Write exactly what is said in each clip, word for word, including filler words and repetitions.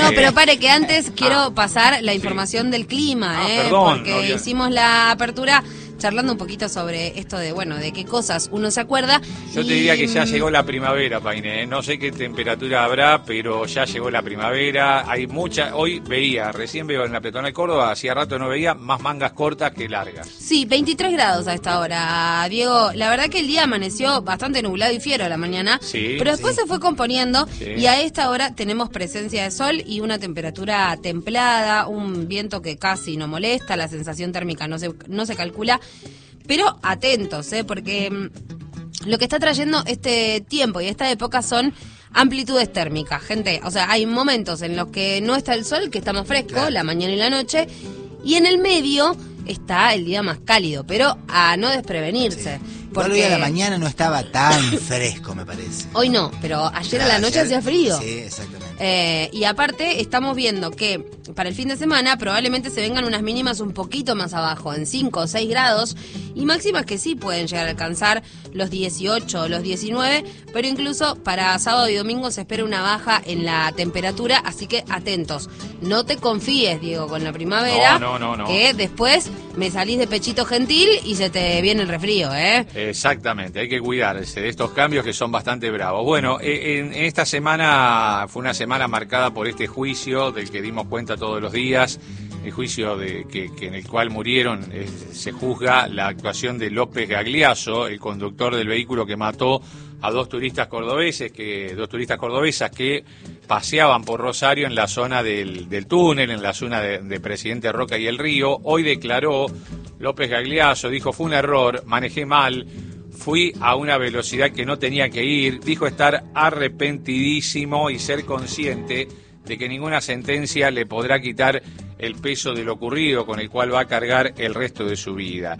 No, pero pare que antes quiero ah, pasar la información sí. del clima, ah, ¿eh? Perdón, porque no, hicimos la apertura charlando un poquito sobre esto de, bueno, de qué cosas uno se acuerda. Yo y... te diría que ya llegó la primavera, Paine, ¿eh? No sé qué temperatura habrá, pero ya llegó la primavera. Hay mucha, hoy veía, recién veo en la peatonal Córdoba, hacía rato no veía, más mangas cortas que largas. Sí, veintitrés grados a esta hora, Diego. La verdad que el día amaneció bastante nublado y fiero a la mañana, sí, pero después sí. se fue componiendo sí. y a esta hora tenemos presencia de sol y una temperatura templada, un viento que casi no molesta, la sensación térmica no se, no se calcula. Pero atentos, ¿eh? Porque mmm, lo que está trayendo este tiempo y esta época son amplitudes térmicas, gente. O sea, hay momentos en los que no está el sol, que está más fresco, claro. la mañana y la noche, y en el medio está el día más cálido, pero a no desprevenirse. Sí. Porque hoy a la mañana no estaba tan fresco, me parece. Hoy no, pero ayer claro, a la noche ayer, hacía frío. Sí, exactamente. Eh, y aparte estamos viendo que para el fin de semana probablemente se vengan unas mínimas un poquito más abajo, en cinco o seis grados, y máximas que sí pueden llegar a alcanzar los dieciocho o los diecinueve, pero incluso para sábado y domingo se espera una baja en la temperatura, así que atentos. No te confíes, Diego, con la primavera, no, no, no, no. que después me salís de pechito gentil y se te viene el resfrío, ¿eh? Exactamente, hay que cuidarse de estos cambios que son bastante bravos. Bueno, en, en esta semana fue una semana marcada por este juicio del que dimos cuenta todos los días, el juicio de que, que en el cual murieron, eh, se juzga la actuación de López Gagliasso, el conductor del vehículo que mató a dos turistas cordobeses, que dos turistas cordobesas que paseaban por Rosario en la zona del, del túnel, en la zona de, de Presidente Roca y el Río. Hoy declaró López Gagliasso, dijo: fue un error, manejé mal, fui a una velocidad que no tenía que ir, dijo estar arrepentidísimo y ser consciente de que ninguna sentencia le podrá quitar el peso de lo ocurrido, con el cual va a cargar el resto de su vida.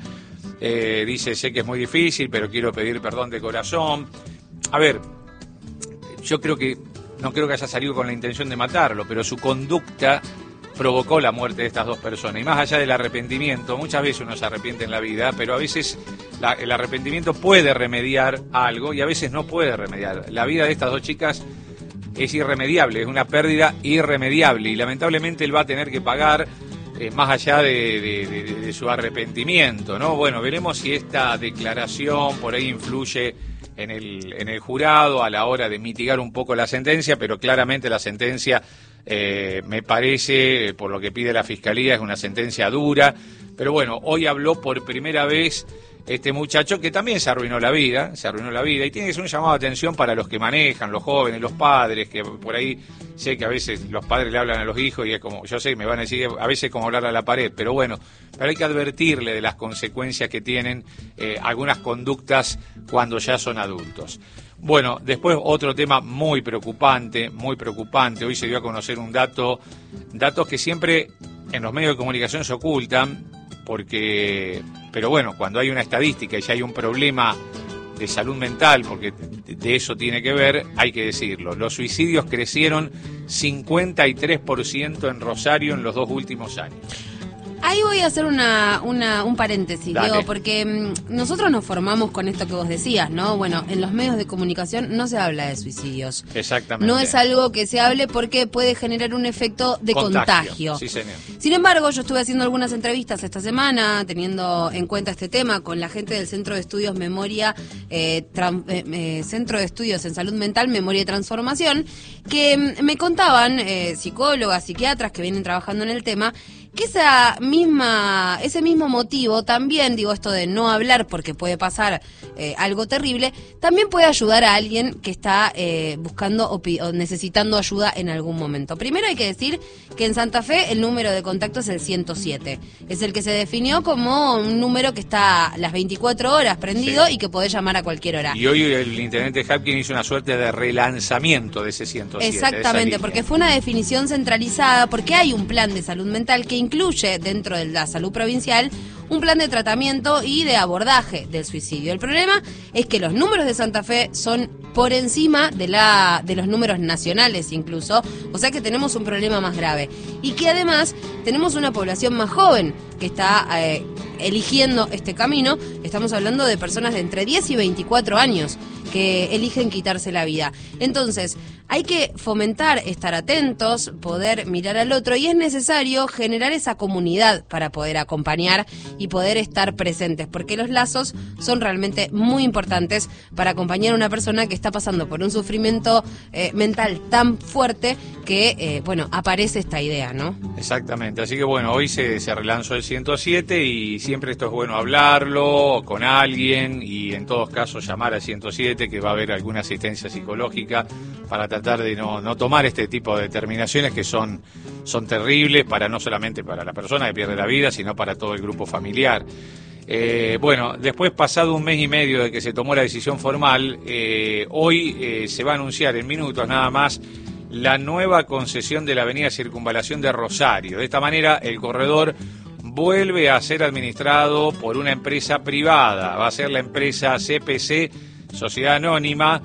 Eh, dice, sé que es muy difícil, pero quiero pedir perdón de corazón. A ver, yo creo que, no creo que haya salido con la intención de matarlo, pero su conducta provocó la muerte de estas dos personas. Y más allá del arrepentimiento, muchas veces uno se arrepiente en la vida, pero a veces la, el arrepentimiento puede remediar algo y a veces no puede remediar. La vida de estas dos chicas es irremediable, es una pérdida irremediable y lamentablemente él va a tener que pagar eh, más allá de, de, de, de su arrepentimiento, ¿no? Bueno, veremos si esta declaración por ahí influye en el, en el jurado a la hora de mitigar un poco la sentencia, pero claramente la sentencia, eh, me parece, por lo que pide la Fiscalía, es una sentencia dura. Pero bueno, hoy habló por primera vez este muchacho que también se arruinó la vida, se arruinó la vida, y tiene que ser un llamado de atención para los que manejan, los jóvenes, los padres, que por ahí sé que a veces los padres le hablan a los hijos y es como, yo sé, me van a decir a veces como hablar a la pared, pero bueno, pero hay que advertirle de las consecuencias que tienen eh, algunas conductas cuando ya son adultos. Bueno, después otro tema muy preocupante, muy preocupante, hoy se dio a conocer un dato, datos que siempre en los medios de comunicación se ocultan, porque, pero bueno, cuando hay una estadística y ya hay un problema de salud mental, porque de eso tiene que ver, hay que decirlo. Los suicidios crecieron cincuenta y tres por ciento en Rosario en los dos últimos años. Ahí voy a hacer una, una un paréntesis, Dale. Diego, porque mmm, nosotros nos formamos con esto que vos decías, ¿no? Bueno, en los medios de comunicación no se habla de suicidios. Exactamente. No es algo que se hable porque puede generar un efecto de contagio. contagio. Sí, señor. Sin embargo, yo estuve haciendo algunas entrevistas esta semana, teniendo en cuenta este tema, con la gente del Centro de Estudios Memoria, eh, tran, eh, eh, Centro de Estudios en Salud Mental, Memoria y Transformación, que mm, me contaban, eh, psicólogas, psiquiatras que vienen trabajando en el tema, que esa misma, ese mismo motivo también, digo esto de no hablar porque puede pasar eh, algo terrible, también puede ayudar a alguien que está eh, buscando o, o necesitando ayuda en algún momento. Primero hay que decir que en Santa Fe el número de contacto es el ciento siete. Es el que se definió como un número que está las veinticuatro horas prendido, sí, y que podés llamar a cualquier hora. Y hoy el intendente Hapkin hizo una suerte de relanzamiento de ese ciento siete. Exactamente, porque fue una definición centralizada, porque hay un plan de salud mental que incluye dentro de la salud provincial un plan de tratamiento y de abordaje del suicidio. El problema es que los números de Santa Fe son por encima de la de los números nacionales incluso, o sea que tenemos un problema más grave. Y que además tenemos una población más joven que está eh, eligiendo este camino. Estamos hablando de personas de entre diez y veinticuatro años que eligen quitarse la vida. Entonces, hay que fomentar, estar atentos, poder mirar al otro, y es necesario generar esa comunidad para poder acompañar y poder estar presentes, porque los lazos son realmente muy importantes para acompañar a una persona que está pasando por un sufrimiento eh, mental tan fuerte que, eh, bueno, aparece esta idea, ¿no? Exactamente, así que bueno, hoy se, se relanzó el ciento siete y siempre esto es bueno hablarlo con alguien y en todos casos llamar al ciento siete, que va a haber alguna asistencia psicológica para tratar de no, no tomar este tipo de determinaciones que son, son terribles, para no solamente para la persona que pierde la vida, sino para todo el grupo familiar. Eh, bueno, después, pasado un mes y medio de que se tomó la decisión formal, eh, hoy eh, se va a anunciar en minutos nada más la nueva concesión de la avenida Circunvalación de Rosario. De esta manera, el corredor vuelve a ser administrado por una empresa privada. Va a ser la empresa C P C, Sociedad Anónima,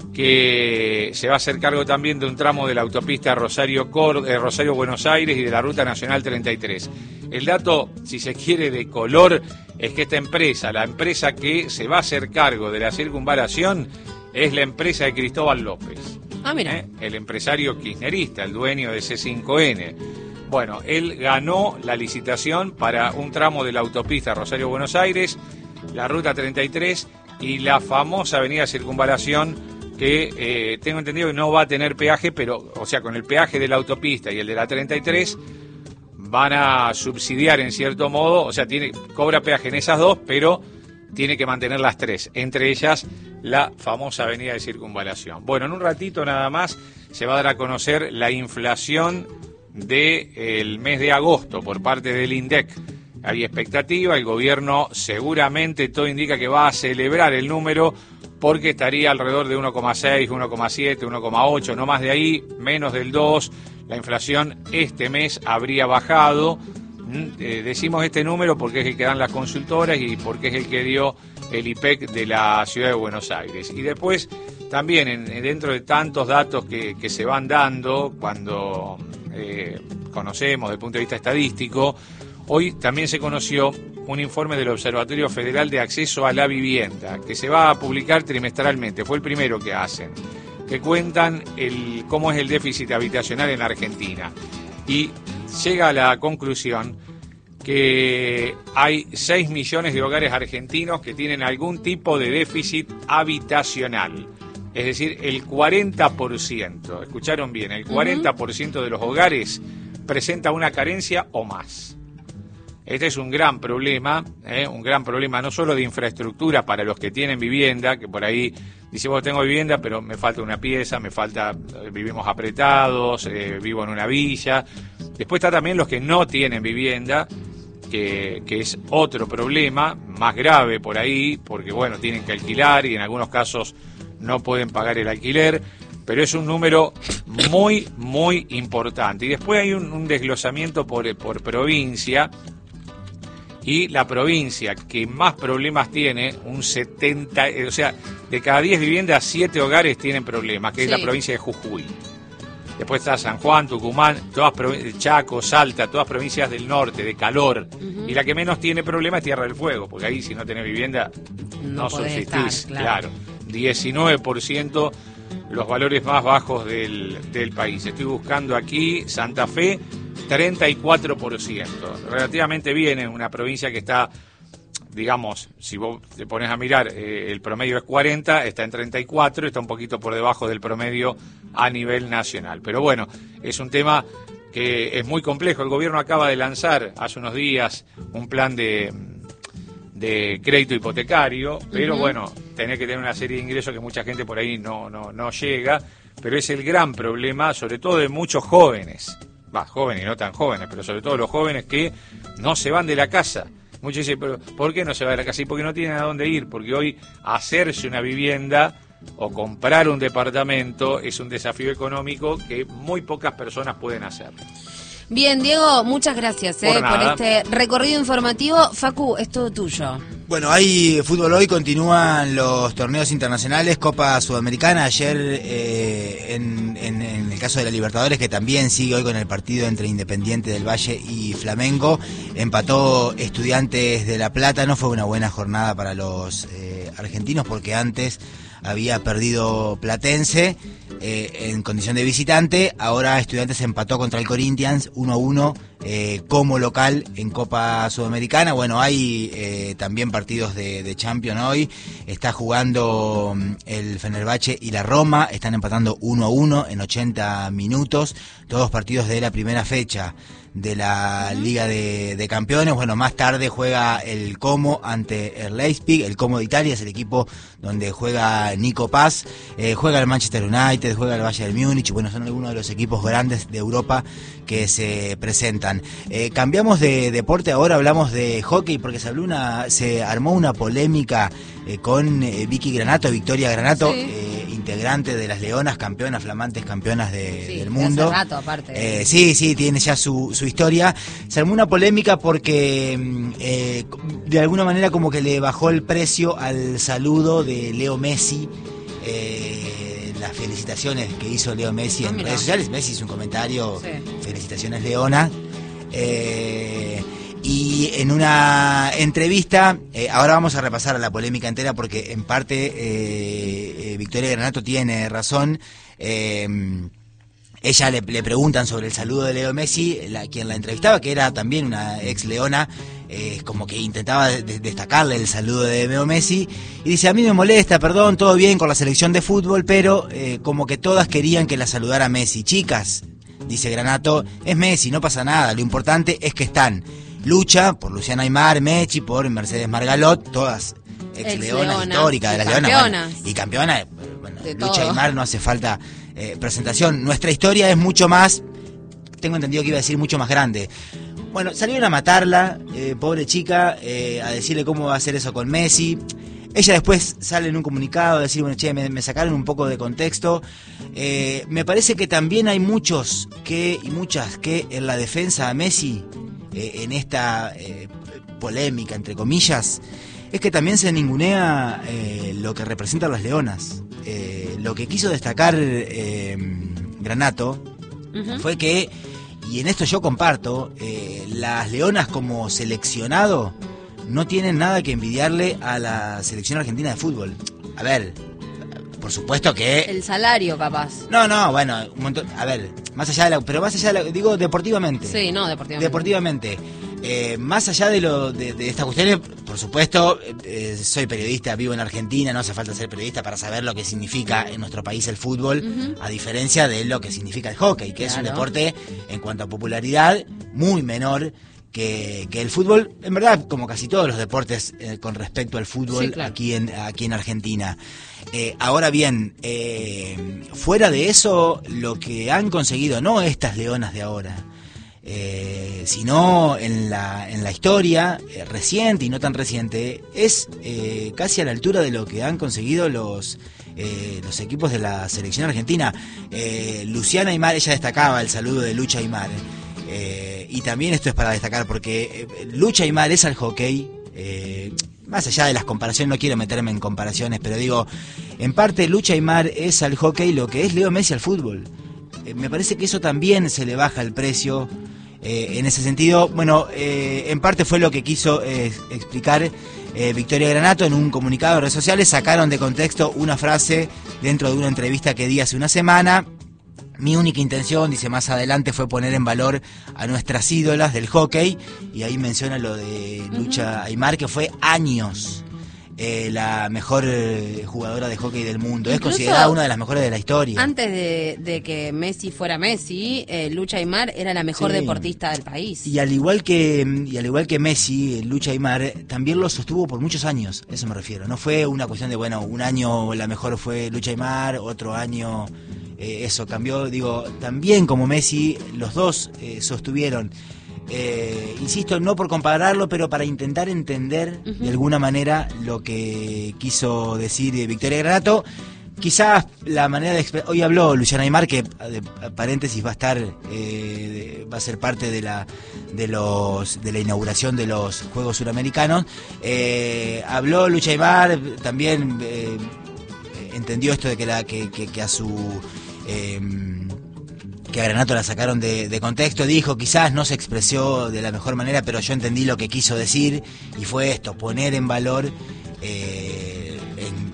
que se va a hacer cargo también de un tramo de la autopista Rosario, Cor- eh, Rosario Buenos Aires y de la Ruta Nacional treinta y tres. El dato, si se quiere, de color, es que esta empresa, la empresa que se va a hacer cargo de la circunvalación, es la empresa de Cristóbal López. Ah, mira. ¿Eh? El empresario kirchnerista, el dueño de C cinco N. Bueno, él ganó la licitación para un tramo de la autopista Rosario Buenos Aires, la Ruta treinta y tres y la famosa avenida Circunvalación, que eh, tengo entendido que no va a tener peaje, pero, o sea, con el peaje de la autopista y el de la treinta y tres van a subsidiar en cierto modo, o sea, tiene cobra peaje en esas dos, pero tiene que mantener las tres, entre ellas la famosa avenida de Circunvalación. Bueno, en un ratito nada más se va a dar a conocer la inflación del mes de agosto por parte del INDEC. Hay expectativa, el gobierno seguramente, todo indica que va a celebrar el número, porque estaría alrededor de uno coma seis, uno coma siete, uno coma ocho, no más de ahí, menos del dos. La inflación este mes habría bajado. Eh, decimos este número porque es el que dan las consultoras y porque es el que dio el I P E C de la ciudad de Buenos Aires. Y después también en, dentro de tantos datos que, que se van dando cuando eh, conocemos desde el punto de vista estadístico, hoy también se conoció un informe del Observatorio Federal de Acceso a la Vivienda, que se va a publicar trimestralmente, fue el primero que hacen, que cuentan el cómo es el déficit habitacional en Argentina. Y llega a la conclusión que hay seis millones de hogares argentinos que tienen algún tipo de déficit habitacional. Es decir, el cuarenta por ciento, escucharon bien, el cuarenta por ciento de los hogares presenta una carencia o más. Este es un gran problema, ¿eh? un gran problema no solo de infraestructura para los que tienen vivienda, que por ahí dice, vos tengo vivienda, pero me falta una pieza, me falta, vivimos apretados, eh, vivo en una villa. Después está también los que no tienen vivienda, que, que es otro problema, más grave por ahí, porque bueno, tienen que alquilar y en algunos casos no pueden pagar el alquiler, pero es un número muy, muy importante. Y después hay un, un desglosamiento por, por provincia. Y la provincia que más problemas tiene, un setenta, o sea, de cada diez viviendas, siete hogares tienen problemas, que sí. Es la provincia de Jujuy. Después está San Juan, Tucumán, todas Chaco, Salta, todas provincias del norte, de calor. Uh-huh. Y la que menos tiene problemas es Tierra del Fuego, porque ahí si no tenés vivienda no, no subsistís. Estar, claro. claro, diecinueve por ciento los valores más bajos del, del país. Estoy buscando aquí Santa Fe, treinta y cuatro por ciento, relativamente bien en una provincia que está, digamos, si vos te pones a mirar, eh, el promedio es cuarenta, está en treinta y cuatro, está un poquito por debajo del promedio a nivel nacional. Pero bueno, es un tema que es muy complejo. El gobierno acaba de lanzar hace unos días un plan de, de crédito hipotecario, pero uh-huh. bueno, tenés que tener una serie de ingresos que mucha gente por ahí no, no, no llega, pero es el gran problema, sobre todo de muchos jóvenes. Va, jóvenes y no tan jóvenes, pero sobre todo los jóvenes que no se van de la casa. Muchos dicen, pero ¿por qué no se va de la casa? Y porque no tienen a dónde ir, porque hoy hacerse una vivienda o comprar un departamento es un desafío económico que muy pocas personas pueden hacer. Bien, Diego, muchas gracias eh, por, por este recorrido informativo. Facu, es todo tuyo. Bueno, hay fútbol hoy, continúan los torneos internacionales, Copa Sudamericana, ayer eh, en, en, en el caso de la Libertadores, que también sigue hoy con el partido entre Independiente del Valle y Flamengo, empató Estudiantes de La Plata. No fue una buena jornada para los eh, argentinos porque antes había perdido Platense eh, en condición de visitante. Ahora Estudiantes empató contra el Corinthians uno a uno eh, como local en Copa Sudamericana. Bueno, hay eh, también partidos de, de Champions hoy. Está jugando el Fenerbahce y la Roma, están empatando uno a uno en ochenta minutos, todos partidos de la primera fecha de la Liga de, de Campeones. Bueno, más tarde juega el Como ante el Leipzig. El Como de Italia es el equipo donde juega Nico Paz, eh, juega el Manchester United, juega el Bayern Múnich. Bueno, son algunos de los equipos grandes de Europa que se presentan. Eh, cambiamos de deporte, ahora hablamos de hockey, porque se habló una, se armó una polémica eh, con eh, Vicky Granato, Victoria Granato, sí. eh, integrante de las Leonas, campeonas, flamantes campeonas de, sí, del mundo. Hace rato, aparte. Eh, sí, sí, tiene ya su, su historia. Se armó una polémica porque eh, de alguna manera como que le bajó el precio al saludo de Leo Messi. Eh, las felicitaciones que hizo Leo Messi en ah, redes sociales. Messi hizo un comentario, sí. Felicitaciones Leona. Eh, y en una entrevista, eh, ahora vamos a repasar la polémica entera porque en parte eh, eh, Victoria Granato tiene razón. Eh, ella le, le preguntan sobre el saludo de Leo Messi, la, quien la entrevistaba, que era también una ex leona, eh, como que intentaba de, destacarle el saludo de Leo Messi, y dice: a mí me molesta, perdón, todo bien con la selección de fútbol, pero eh, como que todas querían que la saludara Messi. Chicas, dice Granato, es Messi, no pasa nada, lo importante es que están. Lucha por Luciana Aymar, Mechi, por Mercedes Margalot, todas ex, ex leonas históricas de las leonas. Bueno, y campeona, bueno, Lucha Aymar no hace falta eh, presentación. Nuestra historia es mucho más, tengo entendido que iba a decir mucho más grande. Bueno, salieron a matarla, eh, pobre chica, eh, a decirle cómo va a hacer eso con Messi. Ella después sale en un comunicado a decir, bueno, che, me, me sacaron un poco de contexto. Eh, me parece que también hay muchos que y muchas que en la defensa a Messi, eh, en esta eh, polémica, entre comillas, es que también se ningunea eh, lo que representan las leonas. Eh, lo que quiso destacar eh, Granato uh-huh. fue que, y en esto yo comparto, eh, las leonas como seleccionado no tienen nada que envidiarle a la selección argentina de fútbol. A ver, por supuesto que... El salario, capaz. No, no, bueno, un montón... A ver, más allá de la... Pero más allá de la... Digo, deportivamente. Sí, no, deportivamente. Deportivamente. Eh, más allá de lo de, de estas cuestiones, por supuesto, eh, soy periodista, vivo en Argentina, no hace falta ser periodista para saber lo que significa en nuestro país el fútbol, uh-huh. a diferencia de lo que significa el hockey, que claro. es un deporte, en cuanto a popularidad, muy menor Que, que el fútbol, en verdad, como casi todos los deportes eh, con respecto al fútbol sí, claro. aquí en aquí en Argentina. Eh, ahora bien, eh, fuera de eso, lo que han conseguido, no estas leonas de ahora, eh, sino en la en la historia eh, reciente y no tan reciente, es eh, casi a la altura de lo que han conseguido los eh, los equipos de la selección argentina. Eh, Luciana Aymar, ella destacaba el saludo de Lucha Aymar. Eh, y también esto es para destacar porque eh, Lucha Aymar es al hockey, eh, más allá de las comparaciones, no quiero meterme en comparaciones, pero digo, en parte Lucha Aymar es al hockey lo que es Leo Messi al fútbol. Eh, me parece que eso también se le baja el precio eh, en ese sentido. Bueno, eh, en parte fue lo que quiso eh, explicar eh, Victoria Granato en un comunicado de redes sociales. Sacaron de contexto una frase dentro de una entrevista que di hace una semana. Mi única intención, dice más adelante, fue poner en valor a nuestras ídolas del hockey, y ahí menciona lo de Lucha uh-huh. Aymar, que fue años eh, la mejor eh, jugadora de hockey del mundo. Incluso es considerada una de las mejores de la historia. Antes de, de que Messi fuera Messi, eh, Lucha Aymar era la mejor sí. deportista del país. Y al igual que y al igual que Messi, Lucha Aymar también lo sostuvo por muchos años, eso me refiero. No fue una cuestión de, bueno, un año la mejor fue Lucha Aymar, otro año... Eh, eso cambió, digo, también como Messi, los dos eh, sostuvieron, eh, insisto, no por compararlo, pero para intentar entender uh-huh. de alguna manera lo que quiso decir Victoria Granato. Quizás la manera de expresar, hoy habló Luciana Aymar, que de paréntesis va a estar, eh, va a ser parte de la de los de la inauguración de los Juegos Suramericanos. Eh, habló Lucha Aymar, también eh, entendió esto de que la que, que, que a su Eh, que a Granato la sacaron de, de contexto. Dijo, quizás no se expresó de la mejor manera, pero yo entendí lo que quiso decir, y fue esto, poner en valor eh, en,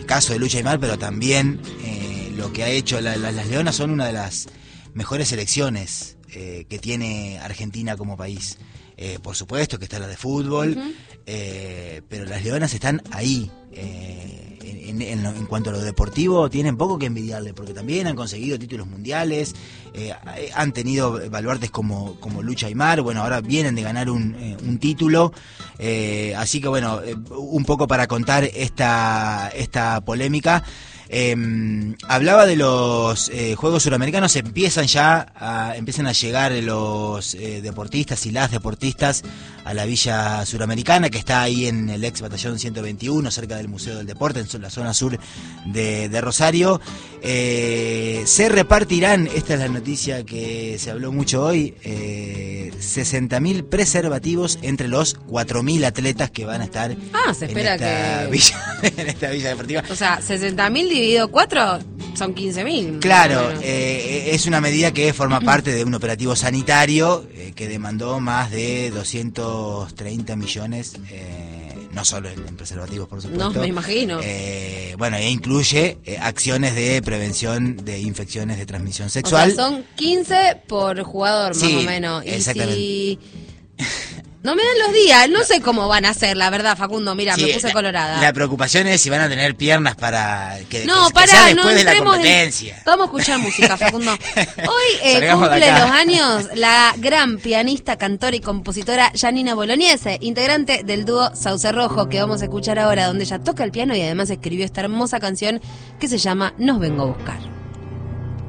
caso de Lucha Aymar, pero también eh, lo que ha hecho, la, la, las Leonas son una de las mejores selecciones eh, que tiene Argentina como país. Eh, por supuesto que está la de fútbol, uh-huh. eh, pero las Leonas están ahí. Eh, en, en, en cuanto a lo deportivo, tienen poco que envidiarle, porque también han conseguido títulos mundiales, eh, han tenido baluartes como, como Lucha Aymar, bueno, ahora vienen de ganar un, eh, un título, eh, así que bueno, eh, un poco para contar esta, esta polémica. Eh, hablaba de los eh, Juegos Suramericanos, empiezan ya a, empiezan a llegar los eh, deportistas y las deportistas a la Villa Suramericana, que está ahí en el ex batallón ciento veintiuno, cerca del Museo del Deporte, en la zona sur de, de Rosario. Eh, se repartirán, esta es la noticia que se habló mucho hoy, eh, sesenta mil preservativos entre los cuatro mil atletas que van a estar ah, se espera en, esta que... villa, en esta villa deportiva. O sea, sesenta mil dividido cuatro son quince mil. Claro, eh, es una medida que forma parte de un operativo sanitario eh, que demandó más de doscientos treinta millones, eh, no solo en, en preservativos, por supuesto. No, me imagino. Eh, bueno, e incluye eh, acciones de prevención de infecciones de transmisión sexual. O sea, son quince por jugador, más sí, o menos. Y exactamente. Si... No me dan los días, no sé cómo van a ser, la verdad, Facundo, mira, sí, me puse la, colorada. La preocupación es si van a tener piernas para que, no, que, para, que sea después no de la en... competencia. Vamos a escuchar música, Facundo. Hoy eh, cumple los años la gran pianista, cantora y compositora Janina Bolognese, integrante del dúo Sauce Rojo, que vamos a escuchar ahora, donde ella toca el piano y además escribió esta hermosa canción que se llama Nos vengo a buscar.